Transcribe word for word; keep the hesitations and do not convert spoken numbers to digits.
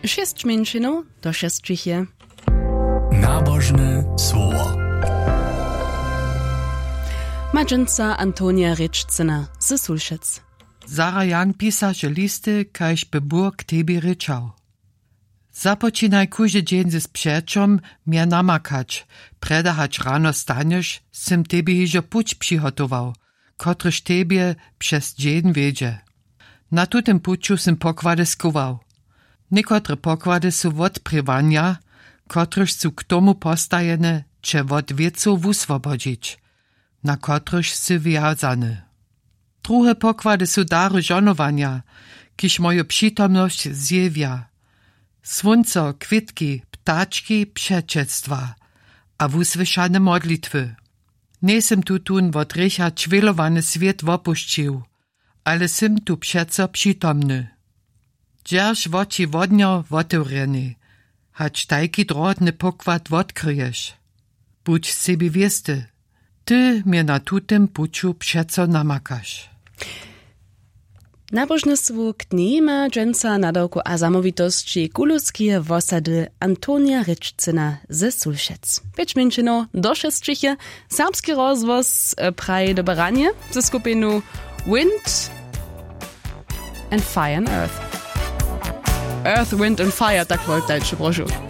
Šest menšinov do šestčiche. Nabožne słowo. Madżynca Antonia Ryczcyna ze Sulšec. Zara Jan pisarze listy, kajś by Bóg k tebie ryczał. Započinaj kuže dzień ze sprzeczom mnie namakać, predahać rano staniesz, sym tebie hižo puć przygotował, kotryż tebie przez dzień wiedzie. Na tutym puciu sym pokłady skuwał. Niekotre pokłady są odprywania, kotryż są k tomu postajene, cze od wieców wuswobodzić, na kotryż sy wiązane. Drugie pokłady są dary żonowania, kiż moją przytomność zjewia. Słońco, kwitki, ptaczki, przeczectwa, a wusłyszane modlitwy. Nie sym tu tun wot rycha czwilowany świat wopuścił, ale sym tu przeco przytomny. Dzierż woči wodnio wotewreny, hać tajki drodny pokład odkryjesz. Budź sobie wiesty, ty mnie na tutym puciu przeco namakasz. Nabożnostwo k njema dżęca nadawku a zamowitości kulowskie wosady Antonia Ryczcyna ze Sulšec. Pięć menšinov do šestčiche, serbski rozvoz praje do baranie ze skupinu Wind and Fire and Earth. Earth, Wind and Fire, tak wollt dalsze brošu.